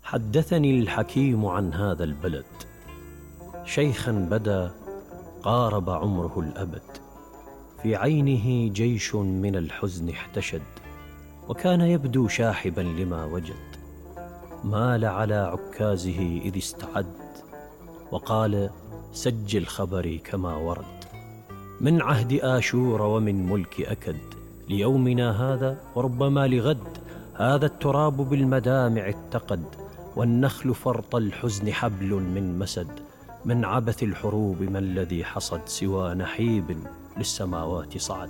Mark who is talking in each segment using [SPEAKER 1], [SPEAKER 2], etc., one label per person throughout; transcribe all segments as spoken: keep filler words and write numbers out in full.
[SPEAKER 1] حدثني الحكيم عن هذا البلد، شيخا بدا قارب عمره الأبد، في عينه جيش من الحزن احتشد، وكان يبدو شاحبا لما وجد. مال على عكازه إذ استعد، وقال: سجل خبري كما ورد، من عهد آشور ومن ملك أكد، ليومنا هذا وربما لغد، هذا التراب بالمدامع اتقد، والنخل فرط الحزن حبل من مسد، من عبث الحروب ما الذي حصد، سوى نحيب للسماوات صعد.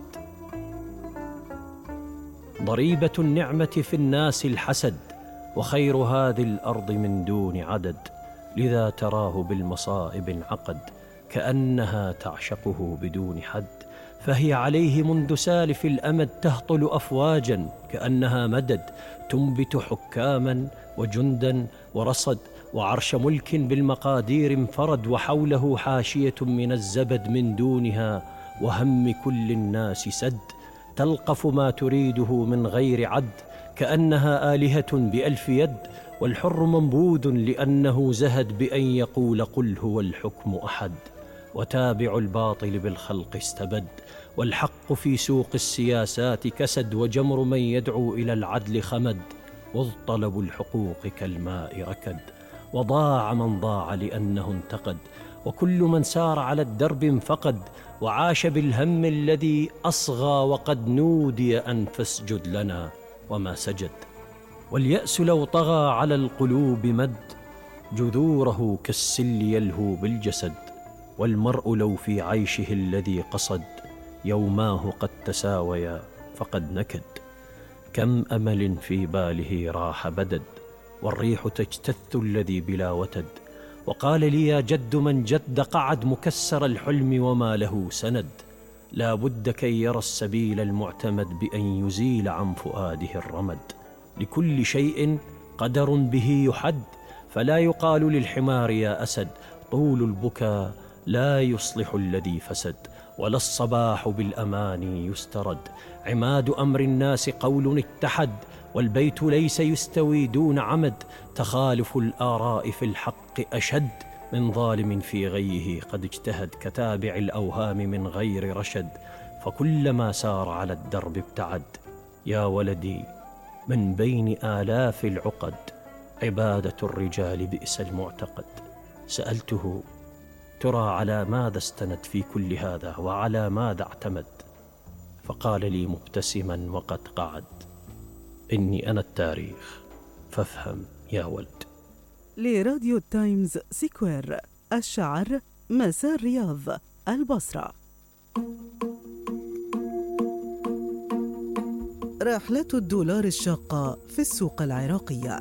[SPEAKER 1] ضريبة النعمة في الناس الحسد، وخير هذه الأرض من دون عدد، لذا تراه بالمصائب انعقد، كأنها تعشقه بدون حد، فهي عليه منذ سالف الأمد تهطل أفواجا كأنها مدد، تنبت حكاما وجندا ورصد، وعرش ملك بالمقادير انفرد، وحوله حاشية من الزبد من دونها وهم كل الناس سد، تلقف ما تريده من غير عد، كأنها آلهة بألف يد، والحر منبوذ لأنه زهد بأن يقول قل هو الحكم أحد، وتابع الباطل بالخلق استبد، والحق في سوق السياسات كسد، وجمر من يدعو إلى العدل خمد، وذ طلب الحقوق كالماء ركد، وضاع من ضاع لأنه انتقد، وكل من سار على الدرب انفقد، وعاش بالهم الذي أصغى، وقد نودي أن فاسجد لنا وما سجد. واليأس لو طغى على القلوب مد، جذوره كالسل يلهو بالجسد، والمرء لو في عيشه الذي قصد، يوماه قد تساويا فقد نكد، كم أمل في باله راح بدد، والريح تجتث الذي بلا وتد، وقال لي يا جد من جد قعد، مكسر الحلم وما له سند، لا بد كي يرى السبيل المعتمد، بأن يزيل عن فؤاده الرمد، لكل شيء قدر به يحد، فلا يقال للحمار يا أسد، طول البكاء لا يصلح الذي فسد، ولا الصباح بالأماني يسترد، عماد أمر الناس قول اتحد، والبيت ليس يستوي دون عمد، تخالف الآراء في الحق أشد، من ظالم في غيه قد اجتهد، كتابع الأوهام من غير رشد، فكلما سار على الدرب ابتعد. يا ولدي، من بين آلاف العقد، عبادة الرجال بئس المعتقد. سألته: ترى على ماذا استند في كل هذا، وعلى ماذا اعتمد؟ فقال لي مبتسما وقد قعد: إني أنا التاريخ، فافهم يا ولد.
[SPEAKER 2] لراديو التايمز سكوير، الشعر مساء الرياض، البصرة. رحلة الدولار الشاقة في السوق العراقية.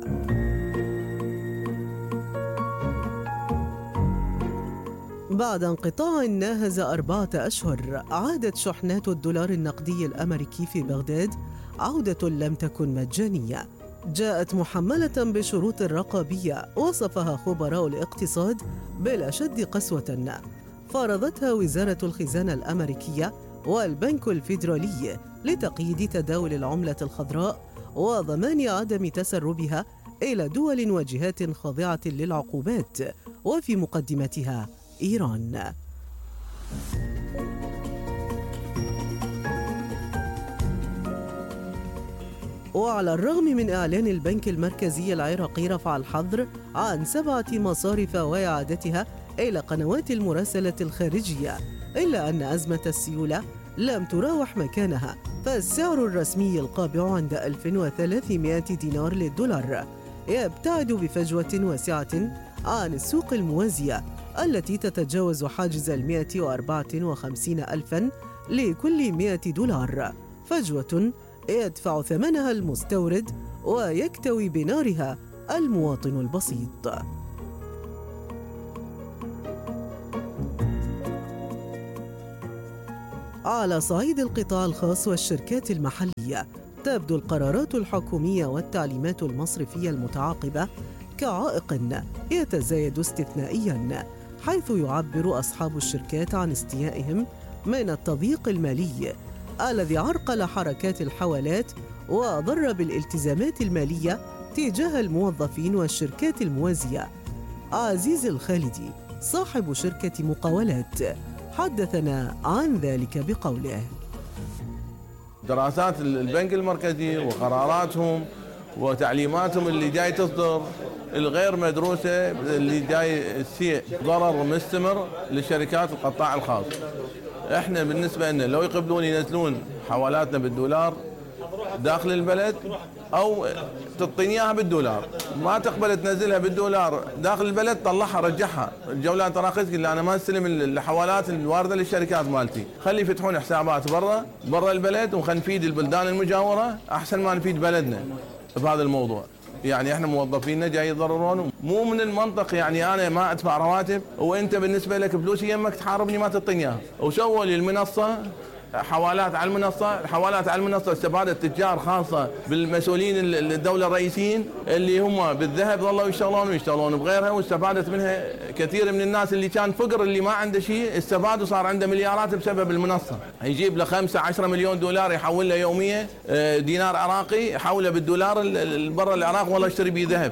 [SPEAKER 2] بعد انقطاع ناهز أربعة أشهر، عادت شحنات الدولار النقدي الأمريكي في بغداد عودة لم تكن مجانية. جاءت محملة بشروط رقابية وصفها خبراء الاقتصاد بالأشد قسوة، فرضتها وزارة الخزانة الأمريكية والبنك الفيدرالي لتقييد تداول العملة الخضراء وضمان عدم تسربها إلى دول وجهات خاضعة للعقوبات، وفي مقدمتها إيران. وعلى الرغم من إعلان البنك المركزي العراقي رفع الحظر عن سبعة مصارف وإعادتها إلى قنوات المراسلة الخارجية، إلا أن أزمة السيولة لم تراوح مكانها، فالسعر الرسمي القابع عند ألف وثلاثمائة دينار للدولار يبتعد بفجوة واسعة عن السوق الموازية التي تتجاوز حاجز المائة وأربعة وخمسين ألفاً لكل مائة دولار، فجوة يدفع ثمنها المستورد ويكتوي بنارها المواطن البسيط. على صعيد القطاع الخاص والشركات المحلية، تبدو القرارات الحكومية والتعليمات المصرفية المتعاقبة كعائق يتزايد استثنائياً، حيث يعبر أصحاب الشركات عن استيائهم من التضييق المالي الذي عرقل حركات الحوالات وضر بالالتزامات المالية تجاه الموظفين والشركات الموازية. عزيز الخالدي صاحب شركة مقاولات حدثنا عن ذلك بقوله:
[SPEAKER 3] دراسات البنك المركزي وقراراتهم وتعليماتهم اللي جاي تصدر الغير مدروسة اللي جاي تسيء ضرر مستمر للشركات القطاع الخاص. احنا بالنسبة لنا لو يقبلون ينزلون حوالاتنا بالدولار داخل البلد او تعطيني اياها بالدولار، ما تقبل تنزلها بالدولار داخل البلد طلعها رجعها الجولات تراخيص، قل انا ما استلم الحوالات الوارده للشركات مالتي، خلي يفتحون حسابات برا برا البلد وخلينا نفيد البلدان المجاوره احسن ما نفيد بلدنا بهذا الموضوع. يعني احنا موظفينا جاي يضررون، مو من المنطق يعني انا ما ادفع رواتب وانت بالنسبه لك فلوسي يمك تحاربني ما تعطيني اياها. وسووا لي المنصه حوالات على المنصه، الحوالات على المنصه استفادت تجار خاصه بالمسؤولين الدوله الرئيسيين اللي هم بالذهب ظلوا يشتغلون ويشتغلون بغيرها، واستفادت منها كثير من الناس اللي كان فقر اللي ما عنده شيء استفاد وصار عنده مليارات بسبب المنصه. يجيب له خمسة عشرة مليون دولار يحول له يوميا دينار عراقي يحوله بالدولار برا العراق والله يشتري به ذهب.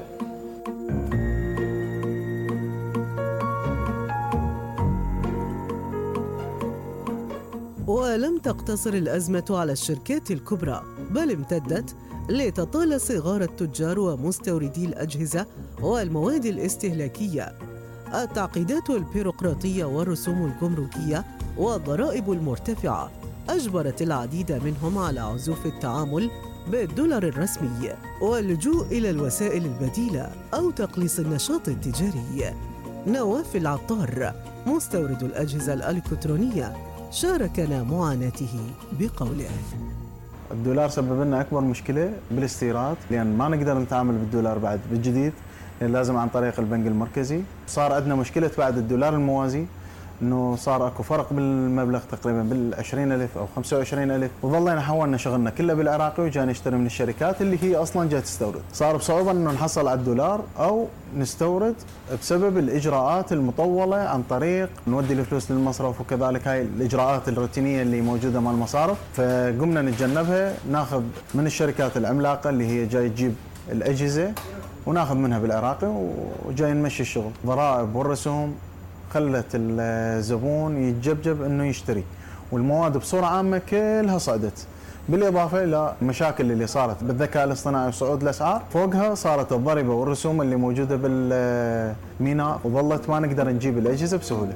[SPEAKER 2] ولم تقتصر الأزمة على الشركات الكبرى، بل امتدت لتطال صغار التجار ومستوردي الأجهزة والمواد الاستهلاكية. التعقيدات البيروقراطية والرسوم الجمركية والضرائب المرتفعة أجبرت العديد منهم على عزوف التعامل بالدولار الرسمي واللجوء إلى الوسائل البديلة أو تقليص النشاط التجاري. نواف العطار مستورد الأجهزة الإلكترونية شاركنا معاناته بقوله:
[SPEAKER 4] الدولار سبب لنا أكبر مشكلة بالاستيراد، لأن ما نقدر نتعامل بالدولار بعد بالجديد، لأن لازم عن طريق البنك المركزي. صار عندنا مشكلة بعد الدولار الموازي، انه صار اكو فرق بالمبلغ تقريبا بالعشرين ألف او خمسة وعشرين ألف، وظلينا حولنا شغلنا كله بالعراقي وجاي نشتري من الشركات اللي هي اصلا جاي تستورد. صار بصعوبه انه نحصل على الدولار او نستورد بسبب الاجراءات المطوله عن طريق نودي الفلوس للمصرف، وكذلك هاي الاجراءات الروتينيه اللي موجوده مع المصارف، فقمنا نتجنبها، ناخذ من الشركات العملاقه اللي هي جاي تجيب الاجهزه وناخذ منها بالعراقي وجاي نمشي الشغل. ضرائب والرسوم خلت الزبون يتجبجب انه يشتري، والمواد بصوره عامه كلها صعدت، بالاضافه الى المشاكل اللي صارت بالذكاء الاصطناعي وصعود الاسعار، فوقها صارت الضريبه والرسوم اللي موجوده بالميناء، وظلت ما نقدر نجيب الاجهزه بسهوله.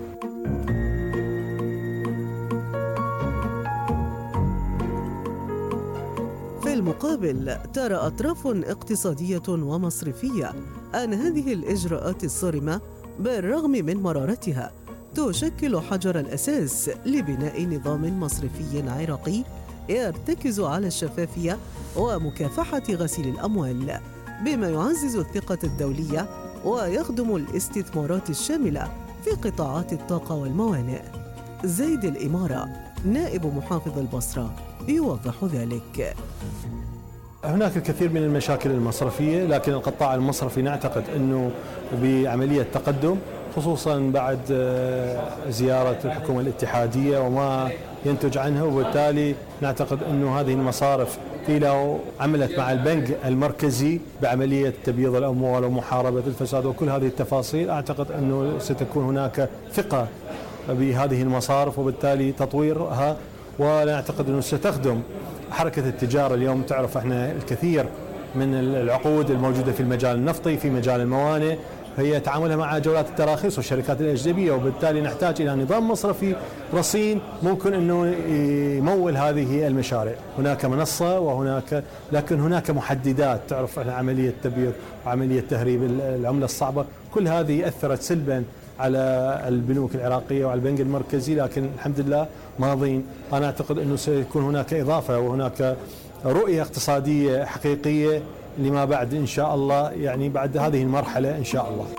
[SPEAKER 2] في المقابل ترى أطراف اقتصادية ومصرفية أن هذه الإجراءات الصارمة بالرغم من مرارتها تشكل حجر الأساس لبناء نظام مصرفي عراقي يرتكز على الشفافية ومكافحة غسيل الأموال، بما يعزز الثقة الدولية ويخدم الاستثمارات الشاملة في قطاعات الطاقة والموانئ. زيد الإمارة نائب محافظ البصرة يوضح ذلك:
[SPEAKER 5] هناك الكثير من المشاكل المصرفية، لكن القطاع المصرفي نعتقد أنه بعملية تقدم، خصوصا بعد زيارة الحكومة الاتحادية وما ينتج عنها، وبالتالي نعتقد أنه هذه المصارف لو عملت مع البنك المركزي بعملية تبييض الأموال ومحاربة الفساد وكل هذه التفاصيل، أعتقد أنه ستكون هناك ثقة بهذه المصارف وبالتالي تطويرها، ونعتقد أنه ستخدم حركة التجارة. اليوم تعرف احنا الكثير من العقود الموجودة في المجال النفطي، في مجال الموانئ، هي تعاملها مع جولات التراخيص والشركات الأجنبية، وبالتالي نحتاج إلى نظام مصرفي رصين ممكن أنه يمول هذه المشاريع. هناك منصة وهناك، لكن هناك محددات، تعرف احنا عملية تبييض وعملية تهريب العملة الصعبة، كل هذه أثرت سلبا على البنوك العراقية وعلى البنك المركزي، لكن الحمد لله ماضين. أنا أعتقد أنه سيكون هناك إضافة وهناك رؤية اقتصادية حقيقية لما بعد إن شاء الله، يعني بعد هذه المرحلة إن شاء الله.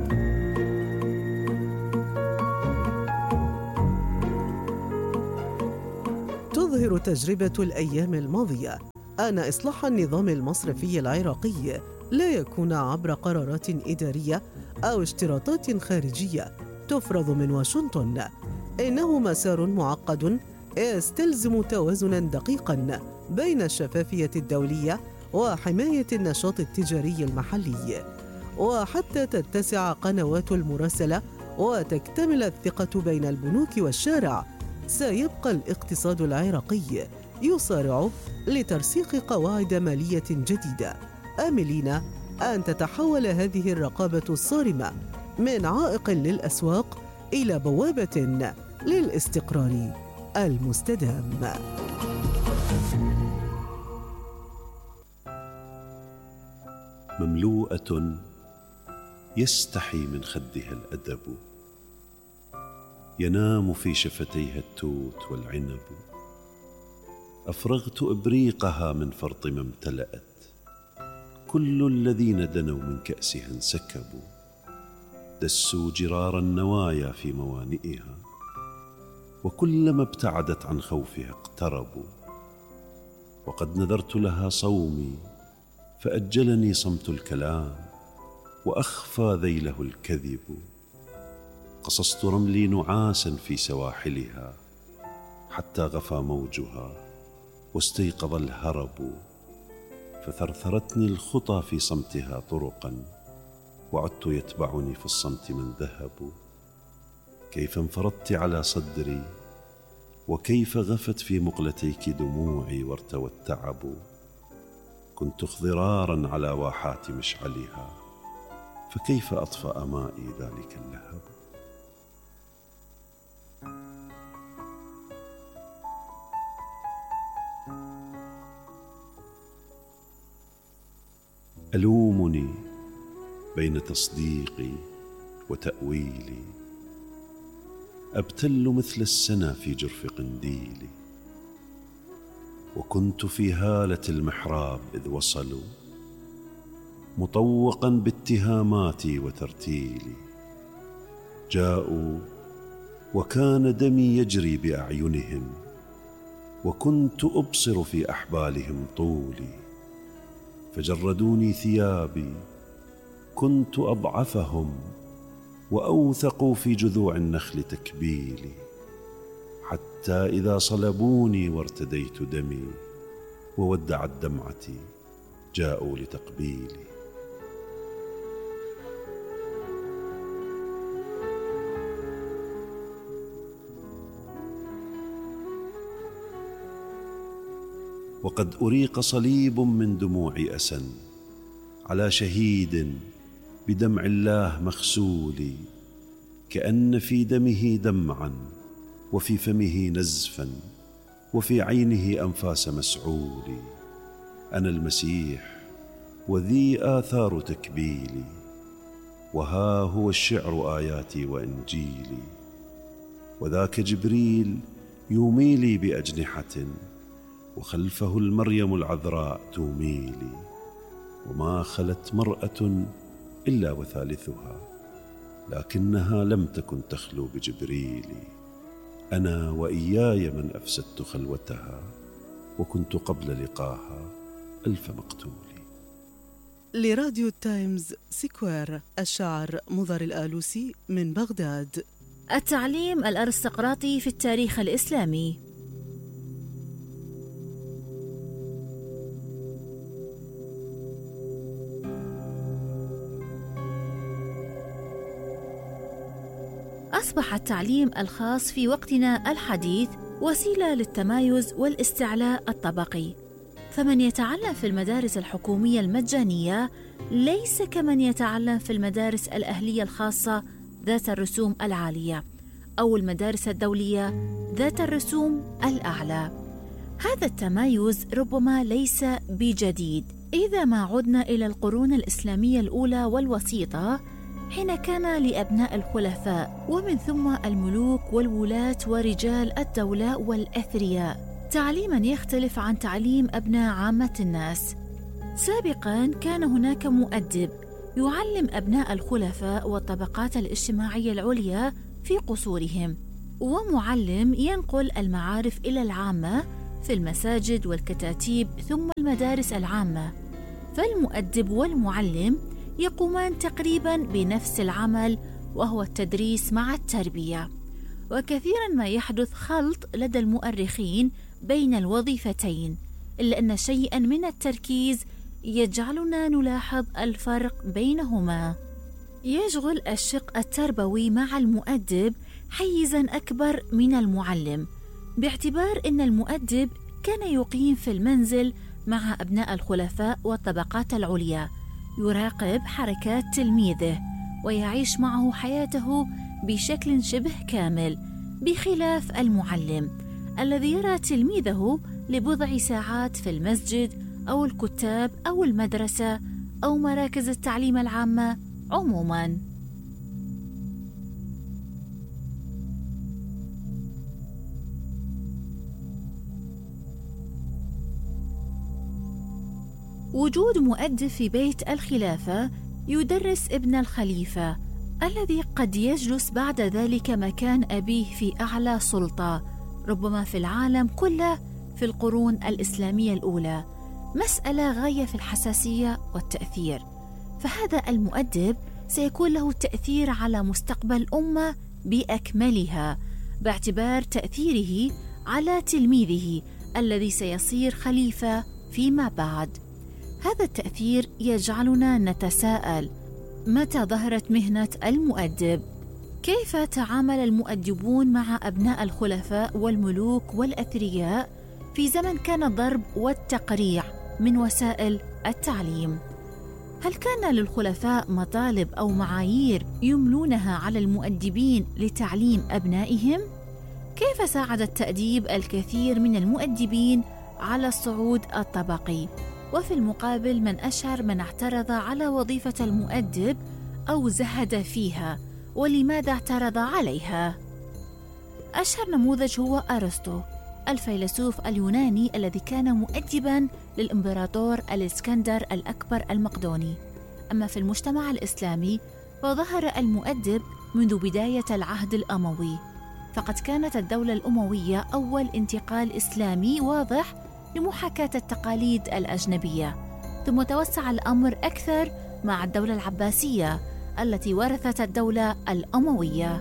[SPEAKER 2] تظهر تجربة الأيام الماضية أن إصلاح النظام المصرفي العراقي لا يكون عبر قرارات إدارية أو اشتراطات خارجية تفرض من واشنطن، إنه مسار معقد يستلزم توازناً دقيقاً بين الشفافية الدولية وحماية النشاط التجاري المحلي، وحتى تتسع قنوات المراسلة وتكتمل الثقة بين البنوك والشارع، سيبقى الاقتصاد العراقي يصارع لترسيخ قواعد مالية جديدة، آملين أن تتحول هذه الرقابة الصارمة من عائق للأسواق إلى بوابة للاستقرار المستدام.
[SPEAKER 6] مملوءة يستحي من خدها الأدب، ينام في شفتيها التوت والعنب، أفرغت إبريقها من فرط ما امتلأت، كل الذين دنوا من كأسها انسكبوا، دسوا جرار النوايا في موانئها، وكلما ابتعدت عن خوفها اقتربوا، وقد نذرت لها صومي فأجلني صمت الكلام، وأخفى ذيله الكذب، قصصت رملي نعاسا في سواحلها، حتى غفى موجها واستيقظ الهرب، فثرثرتني الخطى في صمتها طرقا، وعدت يتبعني في الصمت من ذهب، كيف انفرضت على صدري، وكيف غفت في مقلتيك دموعي وارتوى التعب، كنت اخضرارا على واحات مشعلها، فكيف أطفأ مائي ذلك اللهب. ألومني بين تصديقي وتأويلي، أبتل مثل السنا في جرف قنديلي، وكنت في هالة المحراب إذ وصلوا، مطوقا باتهاماتي وترتيلي، جاءوا وكان دمي يجري بأعينهم، وكنت أبصر في أحبالهم طولي، فجردوني ثيابي، كنت أضعفهم، وأوثقوا في جذوع النخل تكبيلي، حتى إذا صلبوني وارتديت دمي وودعت دمعتي جاءوا لتقبيلي. وقد أريق صليب من دموع أسى على شهيد بدمع الله مغسول، كأن في دمه دمعا وفي فمه نزفا وفي عينه أنفاس مسعول، أنا المسيح وذي آثار تكبيلي، وها هو الشعر آياتي وإنجيلي، وذاك جبريل يوميلي بأجنحة، وخلفه المريم العذراء توميلي، وما خلت مرأة إلا وثالثها، لكنها لم تكن تخلو بجبريل، أنا وإياي من أفسدت خلوتها، وكنت قبل لقاها ألف مقتول.
[SPEAKER 2] لراديو تايمز سكوير، الشاعر مضر الآلوسي من بغداد.
[SPEAKER 7] التعليم الأرستقراطي في التاريخ الإسلامي. أصبح التعليم الخاص في وقتنا الحديث وسيلة للتمايز والاستعلاء الطبقي، فمن يتعلم في المدارس الحكومية المجانية ليس كمن يتعلم في المدارس الأهلية الخاصة ذات الرسوم العالية أو المدارس الدولية ذات الرسوم الأعلى. هذا التمايز ربما ليس بجديد إذا ما عدنا إلى القرون الإسلامية الأولى والوسيطة، حين كان لأبناء الخلفاء ومن ثم الملوك والولاة ورجال الدولة والأثرياء تعليماً يختلف عن تعليم أبناء عامة الناس. سابقاً كان هناك مؤدب يعلم أبناء الخلفاء والطبقات الاجتماعية العليا في قصورهم، ومعلم ينقل المعارف إلى العامة في المساجد والكتاتيب ثم المدارس العامة، فالمؤدب والمعلم يقومان تقريباً بنفس العمل، وهو التدريس مع التربية. وكثيراً ما يحدث خلط لدى المؤرخين بين الوظيفتين، إلا أن شيئاً من التركيز يجعلنا نلاحظ الفرق بينهما. يشغل الشق التربوي مع المؤدب حيزاً أكبر من المعلم، باعتبار أن المؤدب كان يقيم في المنزل مع أبناء الخلفاء والطبقات العليا، يراقب حركات تلميذه ويعيش معه حياته بشكل شبه كامل، بخلاف المعلم الذي يرى تلميذه لبضع ساعات في المسجد أو الكتاب أو المدرسة أو مراكز التعليم العامة عموماً. وجود مؤدب في بيت الخلافة يدرس ابن الخليفة الذي قد يجلس بعد ذلك مكان أبيه في أعلى سلطة ربما في العالم كله في القرون الإسلامية الأولى، مسألة غاية في الحساسية والتأثير. فهذا المؤدب سيكون له تأثير على مستقبل الأمة بأكملها، باعتبار تأثيره على تلميذه الذي سيصير خليفة فيما بعد. هذا التأثير يجعلنا نتساءل: متى ظهرت مهنة المؤدب؟ كيف تعامل المؤدبون مع أبناء الخلفاء والملوك والأثرياء في زمن كان الضرب والتقريع من وسائل التعليم؟ هل كان للخلفاء مطالب أو معايير يملونها على المؤدبين لتعليم أبنائهم؟ كيف ساعد التأديب الكثير من المؤدبين على الصعود الطبقي؟ وفي المقابل من أشهر من اعترض على وظيفة المؤدب أو زهد فيها، ولماذا اعترض عليها؟ أشهر نموذج هو أرسطو الفيلسوف اليوناني الذي كان مؤدباً للإمبراطور الإسكندر الأكبر المقدوني. أما في المجتمع الإسلامي فظهر المؤدب منذ بداية العهد الأموي، فقد كانت الدولة الأموية أول انتقال إسلامي واضح لمحاكاة التقاليد الأجنبية، ثم توسع الأمر أكثر مع الدولة العباسية التي ورثت الدولة الأموية.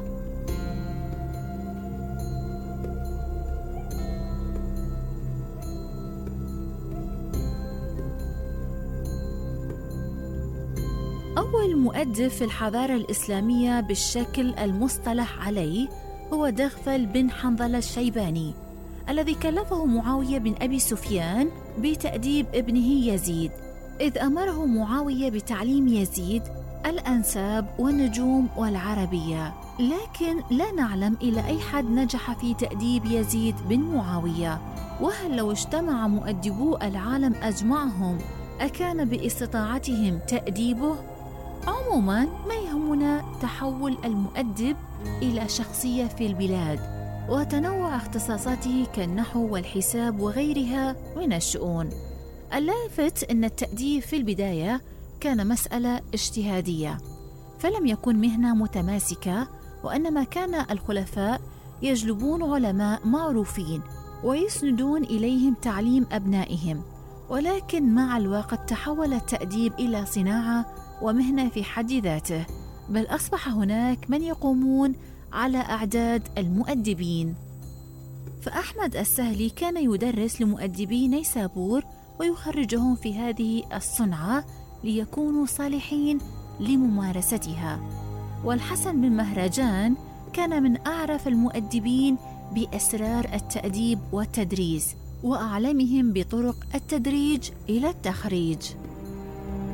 [SPEAKER 7] أول مؤدب في الحضارة الإسلامية بالشكل المصطلح عليه هو دغفل بن حنظلة الشيباني، الذي كلفه معاوية بن أبي سفيان بتأديب ابنه يزيد، إذ أمره معاوية بتعليم يزيد الأنساب والنجوم والعربية. لكن لا نعلم إلى أي حد نجح في تأديب يزيد بن معاوية، وهل لو اجتمع مؤدبو العالم أجمعهم أكان باستطاعتهم تأديبه؟ عموما ما يهمنا تحول المؤدب إلى شخصية في البلاد وتنوع اختصاصاته كالنحو والحساب وغيرها من الشؤون. اللافت أن التأديب في البداية كان مسألة اجتهادية، فلم يكن مهنة متماسكة، وإنما كان الخلفاء يجلبون علماء معروفين ويسندون إليهم تعليم أبنائهم، ولكن مع الوقت تحول التأديب إلى صناعة ومهنة في حد ذاته، بل أصبح هناك من يقومون على أعداد المؤدبين. فأحمد السهلي كان يدرس لمؤدبي نيسابور ويخرجهم في هذه الصنعة ليكونوا صالحين لممارستها. والحسن بن مهرجان كان من أعرف المؤدبين بأسرار التأديب والتدريس وأعلمهم بطرق التدريج إلى التخريج.